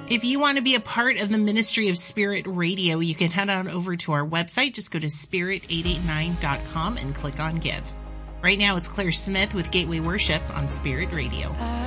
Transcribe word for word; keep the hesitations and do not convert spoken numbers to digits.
If you want to be a part of the Ministry of Spirit Radio, you can head on over to our website. Just go to spirit eight eight nine dot com and click on Give. Right now, it's Claire Smith with Gateway Worship on Spirit Radio.